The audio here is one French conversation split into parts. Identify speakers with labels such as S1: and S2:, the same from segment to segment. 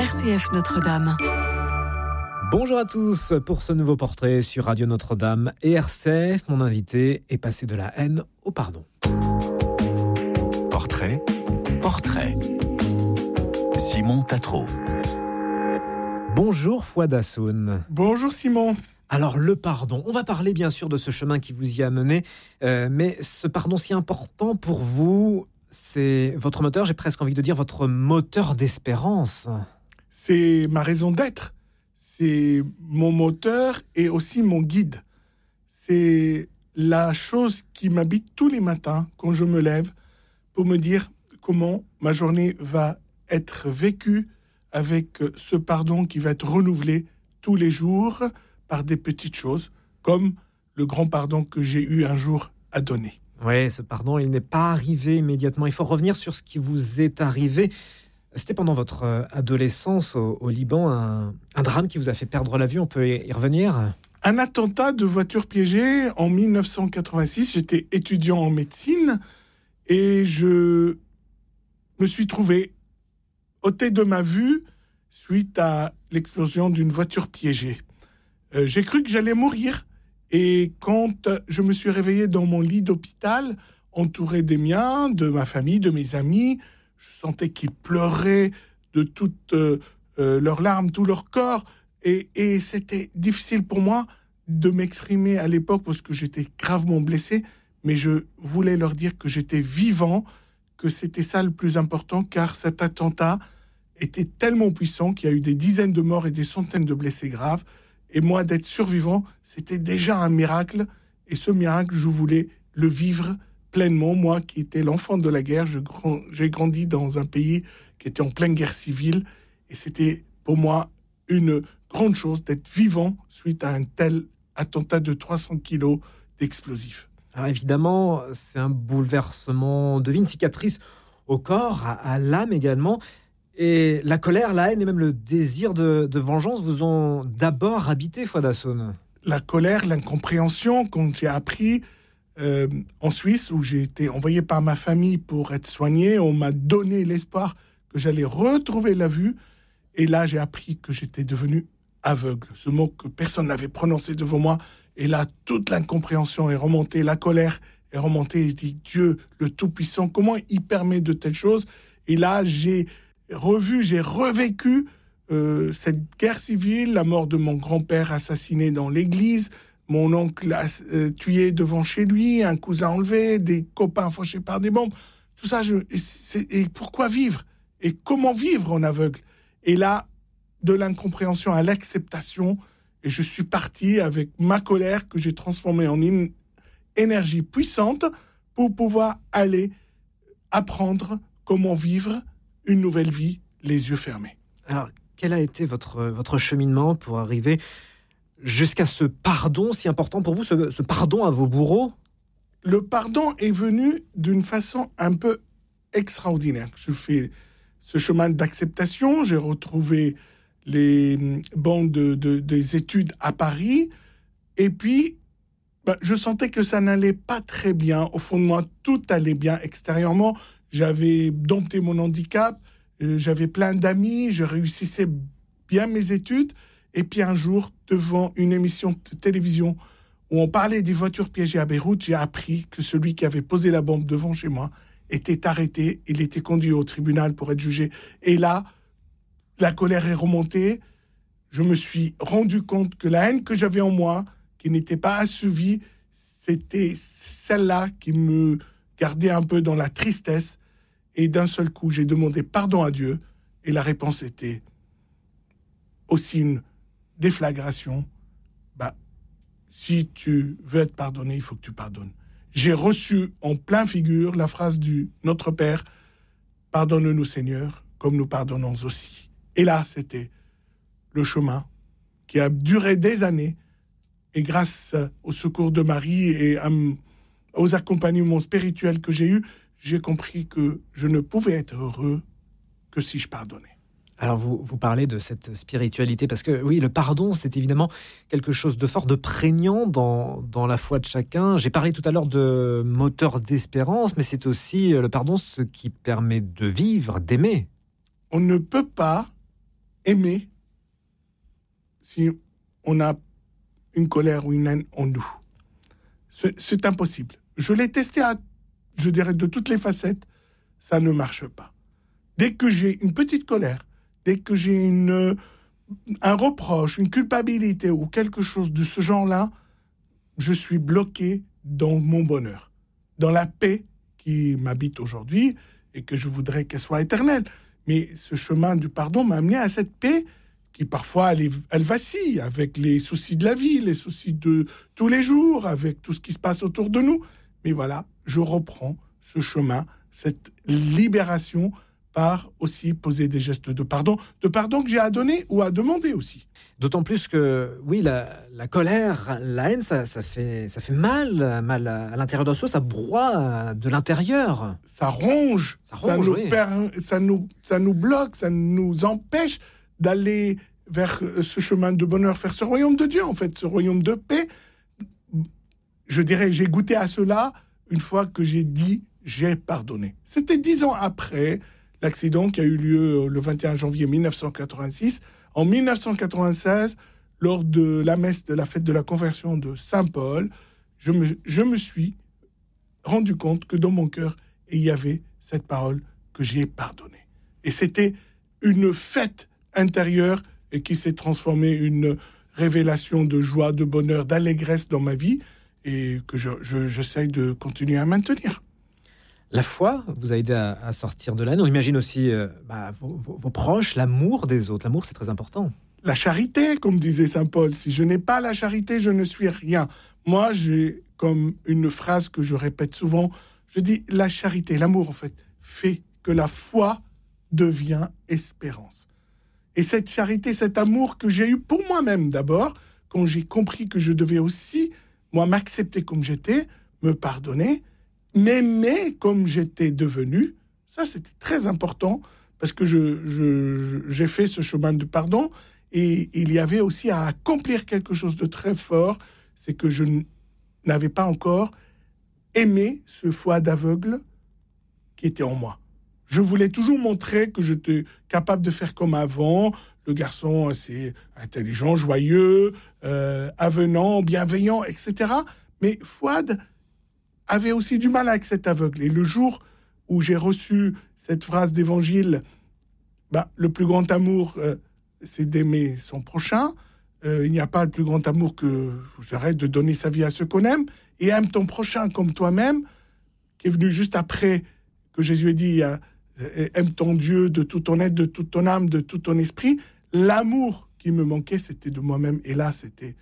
S1: RCF Notre-Dame.
S2: Bonjour à tous pour ce nouveau portrait sur Radio Notre-Dame et RCF. Mon invité est passé de la haine au pardon.
S3: Portrait. Simon Tatro.
S2: Bonjour Fouad Hassoun.
S4: Bonjour Simon.
S2: Alors le pardon, on va parler bien sûr de ce chemin qui vous y a mené, mais ce pardon si important pour vous, c'est votre moteur, j'ai presque envie de dire votre moteur d'espérance.
S4: C'est ma raison d'être, c'est mon moteur et aussi mon guide. C'est la chose qui m'habite tous les matins quand je me lève pour me dire comment ma journée va être vécue avec ce pardon qui va être renouvelé tous les jours par des petites choses, comme le grand pardon que j'ai eu un jour à donner.
S2: Oui, ce pardon, il n'est pas arrivé immédiatement. Il faut revenir sur ce qui vous est arrivé. C'était pendant votre adolescence au Liban, un drame qui vous a fait perdre la vue. On peut y revenir ?
S4: Un attentat de voiture piégée en 1986. J'étais étudiant en médecine et je me suis trouvé ôté de ma vue suite à l'explosion d'une voiture piégée. J'ai cru que j'allais mourir. Et quand je me suis réveillé dans mon lit d'hôpital, entouré des miens, de ma famille, de mes amis, je sentais qu'ils pleuraient de toutes leurs larmes, tout leur corps. Et c'était difficile pour moi de m'exprimer à l'époque parce que j'étais gravement blessé. Mais je voulais leur dire que j'étais vivant, que c'était ça le plus important, car cet attentat était tellement puissant qu'il y a eu des dizaines de morts et des centaines de blessés graves. Et moi, d'être survivant, c'était déjà un miracle. Et ce miracle, je voulais le vivre pleinement. Moi, qui étais l'enfant de la guerre, j'ai grandi dans un pays qui était en pleine guerre civile. Et c'était pour moi une grande chose d'être vivant suite à un tel attentat de 300 kilos d'explosifs.
S2: Alors évidemment, c'est un bouleversement de vie, une cicatrice au corps, à l'âme également. Et la colère, la haine et même le désir de vengeance vous ont d'abord habité, Fouad Hassoun.
S4: La colère, l'incompréhension, quand j'ai appris en Suisse, où j'ai été envoyé par ma famille pour être soigné, on m'a donné l'espoir que j'allais retrouver la vue. Et là, j'ai appris que j'étais devenu aveugle. Ce mot que personne n'avait prononcé devant moi. Et là, toute l'incompréhension est remontée, la colère est remontée. Et je dis, Dieu, le Tout-Puissant, comment il permet de telles choses ? Et là, j'ai revécu cette guerre civile, la mort de mon grand-père assassiné dans l'église, mon oncle tué devant chez lui, un cousin enlevé, des copains fauchés par des bombes. Tout ça, et pourquoi vivre ? Et comment vivre en aveugle ? Et là, de l'incompréhension à l'acceptation, et je suis parti avec ma colère que j'ai transformée en une énergie puissante pour pouvoir aller apprendre comment vivre une nouvelle vie, les yeux fermés.
S2: Alors, quel a été votre cheminement pour arriver jusqu'à ce pardon si important pour vous, ce pardon à vos bourreaux ?
S4: Le pardon est venu d'une façon un peu extraordinaire. Je fais ce chemin d'acceptation, j'ai retrouvé les bancs des études à Paris, et puis je sentais que ça n'allait pas très bien. Au fond de moi, tout allait bien extérieurement. J'avais dompté mon handicap, j'avais plein d'amis, je réussissais bien mes études. Et puis un jour, devant une émission de télévision où on parlait des voitures piégées à Beyrouth, j'ai appris que celui qui avait posé la bombe devant chez moi était arrêté. Il était conduit au tribunal pour être jugé. Et là, la colère est remontée. Je me suis rendu compte que la haine que j'avais en moi, qui n'était pas assouvie, c'était celle-là qui me gardait un peu dans la tristesse. Et d'un seul coup, j'ai demandé pardon à Dieu. Et la réponse était aussi une déflagration. Si tu veux être pardonné, il faut que tu pardonnes. J'ai reçu en plein figure la phrase du Notre Père, « Pardonne-nous Seigneur, comme nous pardonnons aussi ». Et là, c'était le chemin qui a duré des années. Et grâce au secours de Marie et aux accompagnements spirituels que j'ai eus, j'ai compris que je ne pouvais être heureux que si je pardonnais.
S2: Alors vous parlez de cette spiritualité, parce que oui, le pardon, c'est évidemment quelque chose de fort, de prégnant dans la foi de chacun. J'ai parlé tout à l'heure de moteur d'espérance, mais c'est aussi le pardon ce qui permet de vivre, d'aimer.
S4: On ne peut pas aimer si on a une colère ou une haine en nous. C'est impossible. Je l'ai testé je dirais, de toutes les facettes, ça ne marche pas. Dès que j'ai une petite colère, dès que j'ai un reproche, une culpabilité ou quelque chose de ce genre-là, je suis bloqué dans mon bonheur, dans la paix qui m'habite aujourd'hui et que je voudrais qu'elle soit éternelle. Mais ce chemin du pardon m'a amené à cette paix qui parfois, elle vacille avec les soucis de la vie, les soucis de tous les jours, avec tout ce qui se passe autour de nous. Mais voilà, je reprends ce chemin, cette libération par aussi poser des gestes de pardon que j'ai à donner ou à demander aussi.
S2: D'autant plus que, oui, la colère, la haine, ça fait mal à l'intérieur de soi, ça broie de l'intérieur.
S4: Ça ronge,
S2: oui.
S4: Ça nous bloque, ça nous empêche d'aller vers ce chemin de bonheur, vers ce royaume de Dieu, en fait, ce royaume de paix. Je dirais, j'ai goûté à cela une fois que j'ai dit « j'ai pardonné ». C'était 10 ans après l'accident qui a eu lieu le 21 janvier 1986. En 1996, lors de la messe de la fête de la conversion de Saint-Paul, je me suis rendu compte que dans mon cœur, il y avait cette parole que j'ai pardonné. Et c'était une fête intérieure et qui s'est transformée en une révélation de joie, de bonheur, d'allégresse dans ma vie et que j'essaye de continuer à maintenir.
S2: La foi vous a aidé à sortir de l'âne. On imagine aussi vos proches, l'amour des autres. L'amour, c'est très important.
S4: La charité, comme disait saint Paul. Si je n'ai pas la charité, je ne suis rien. Moi, j'ai comme une phrase que je répète souvent. Je dis, la charité, l'amour, en fait, fait que la foi devient espérance. Et cette charité, cet amour que j'ai eu pour moi-même d'abord, quand j'ai compris que je devais aussi, moi, m'accepter comme j'étais, me pardonner, m'aimer comme j'étais devenu, ça c'était très important parce que j'ai fait ce chemin de pardon et il y avait aussi à accomplir quelque chose de très fort, c'est que je n'avais pas encore aimé ce foie d'aveugle qui était en moi. Je voulais toujours montrer que j'étais capable de faire comme avant, le garçon assez intelligent, joyeux, avenant, bienveillant, etc. Mais Fouad avait aussi du mal avec cet aveugle. Et le jour où j'ai reçu cette phrase d'évangile, le plus grand amour, c'est d'aimer son prochain. Il n'y a pas le plus grand amour que de donner sa vie à ceux qu'on aime. Et aime ton prochain comme toi-même, qui est venu juste après que Jésus ait dit aime ton Dieu de tout ton être, de toute ton âme, de tout ton esprit. L'amour qui me manquait, c'était de moi-même. Et là, c'était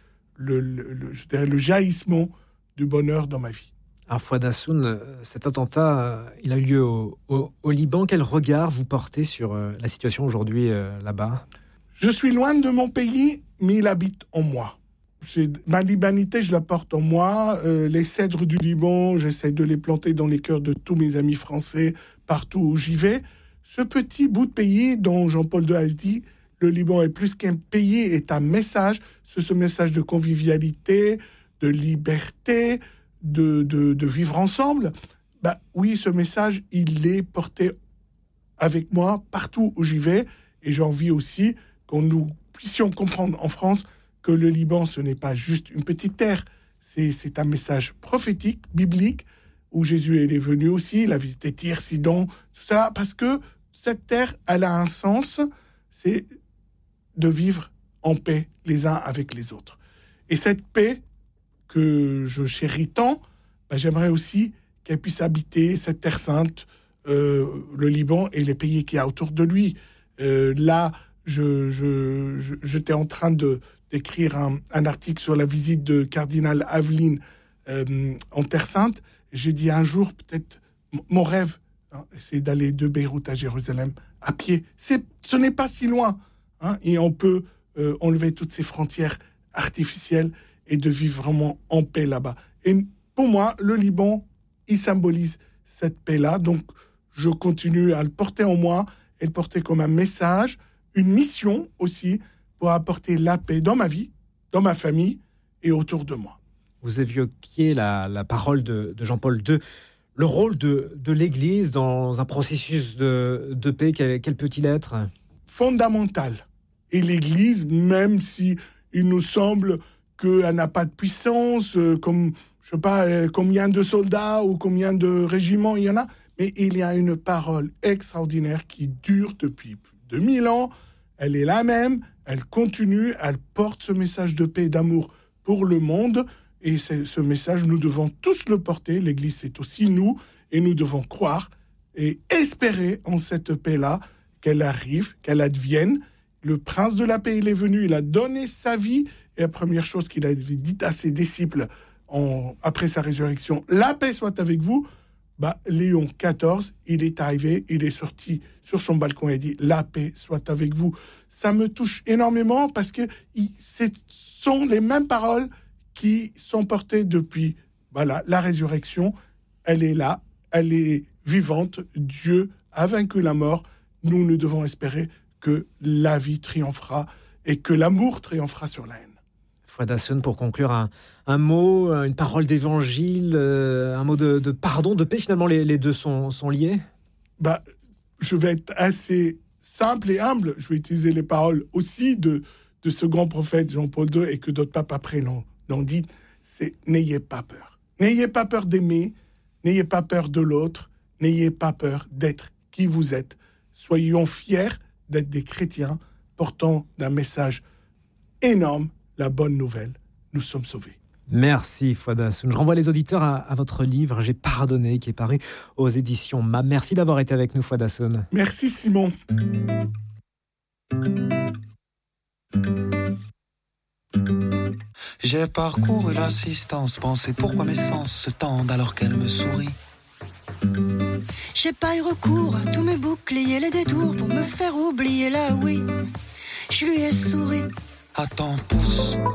S4: le jaillissement du bonheur dans ma vie.
S2: Alors, Fouad Hassoun, cet attentat, il a eu lieu au Liban. Quel regard vous portez sur la situation aujourd'hui là-bas ?
S4: Je suis loin de mon pays, mais il habite en moi. Ma libanité, je la porte en moi. Les cèdres du Liban, j'essaie de les planter dans les cœurs de tous mes amis français, partout où j'y vais. Ce petit bout de pays dont Jean-Paul II a dit, le Liban est plus qu'un pays, est un message. C'est ce message de convivialité, de liberté, de vivre ensemble. Oui, ce message, il est porté avec moi partout où j'y vais. Et j'ai envie aussi qu'on nous puissions comprendre en France que le Liban, ce n'est pas juste une petite terre. C'est un message prophétique, biblique, où Jésus est venu aussi, il a visité Tyr, Sidon, tout ça, parce que cette terre, elle a un sens, c'est de vivre en paix les uns avec les autres. Et cette paix que je chéris tant, j'aimerais aussi qu'elle puisse habiter cette terre sainte, le Liban et les pays qu'il y a autour de lui. Là, j'étais en train d'écrire un article sur la visite de cardinal Aveline en Terre Sainte. J'ai dit un jour, peut-être, mon rêve, c'est d'aller de Beyrouth à Jérusalem à pied. Ce n'est pas si loin. Et on peut enlever toutes ces frontières artificielles et de vivre vraiment en paix là-bas. Et pour moi, le Liban, il symbolise cette paix-là. Donc, je continue à le porter en moi et le porter comme un message, une mission aussi, pour apporter la paix dans ma vie, dans ma famille et autour de moi.
S2: Vous évoquiez la parole de Jean-Paul II, le rôle de l'Église dans un processus de paix, quel peut-il être ?
S4: Fondamental. Et l'Église, même si il nous semble qu'elle n'a pas de puissance, comme, je sais pas, combien de soldats ou combien de régiments il y en a, mais il y a une parole extraordinaire qui dure depuis plus de 2000 ans. Elle est la même, elle continue, elle porte ce message de paix et d'amour pour le monde. Et ce message, nous devons tous le porter. L'Église, c'est aussi nous. Et nous devons croire et espérer en cette paix-là, qu'elle arrive, qu'elle advienne. Le prince de la paix, il est venu, il a donné sa vie. Et la première chose qu'il a dit à ses disciples après sa résurrection, la paix soit avec vous. Léon XIV, il est arrivé, il est sorti sur son balcon et a dit « La paix soit avec vous ». Ça me touche énormément parce que ce sont les mêmes paroles qui sont portées depuis la résurrection. Elle est là, elle est vivante. Dieu a vaincu la mort. Nous devons espérer que la vie triomphera et que l'amour triomphera sur la haine.
S2: Fouad Hassoun, pour conclure, un mot, une parole d'évangile, un mot de pardon, de paix. Finalement, les deux sont liés.
S4: Je vais être assez simple et humble. Je vais utiliser les paroles aussi de ce grand prophète Jean-Paul II et que d'autres papes après l'ont dit. C'est « N'ayez pas peur. N'ayez pas peur d'aimer. N'ayez pas peur de l'autre. N'ayez pas peur d'être qui vous êtes. Soyons fiers d'être des chrétiens portant d'un message énorme, la bonne nouvelle, nous sommes sauvés.
S2: Merci Fouad Hassoun. Je renvoie les auditeurs à votre livre « J'ai pardonné » qui est paru aux éditions MAM. Merci d'avoir été avec nous Fouad Hassoun.
S4: Merci Simon.
S1: J'ai parcouru l'assistance, pensé pourquoi mes sens se tendent alors qu'elle me sourit.
S5: J'ai pas eu recours à tous mes boucliers, les détours pour me faire oublier la oui. Je lui ai souri.
S1: Attends, pousse.